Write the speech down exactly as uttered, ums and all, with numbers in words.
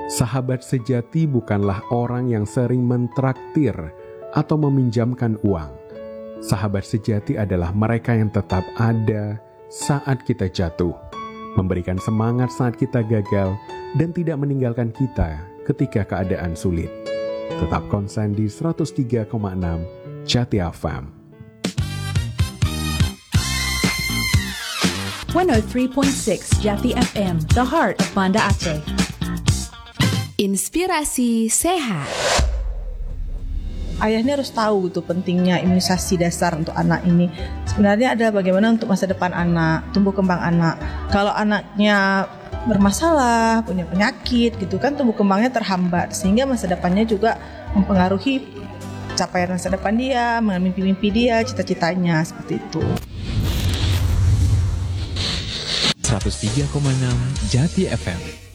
Sahabat sejati bukanlah orang yang sering mentraktir atau meminjamkan uang. Sahabat sejati adalah mereka yang tetap ada saat kita jatuh, memberikan semangat saat kita gagal, dan tidak meninggalkan kita ketika keadaan sulit. Tetap konsen di seratus tiga koma enam Jati F M. seratus tiga koma enam Jati F M, the heart of Banda Aceh. Inspirasi sehat. Ayah ini harus tahu gitu pentingnya imunisasi dasar untuk anak ini. Sebenarnya ada bagaimana untuk masa depan anak, tumbuh kembang anak. Kalau anaknya bermasalah, punya penyakit gitu kan, tumbuh kembangnya terhambat, sehingga masa depannya juga mempengaruhi capaian masa depan dia, mimpi-mimpi dia, cita-citanya, seperti itu. seratus tiga koma enam Jati F M.